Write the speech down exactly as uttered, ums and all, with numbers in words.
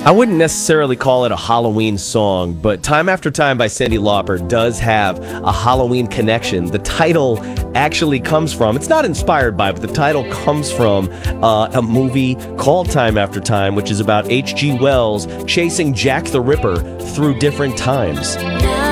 I wouldn't necessarily call it a Halloween song, but Time After Time by Cyndi Lauper does have a Halloween connection. The title actually comes from, it's not inspired by, but the title comes from uh, a movie called Time After Time, which is about H G Wells chasing Jack the Ripper through different times.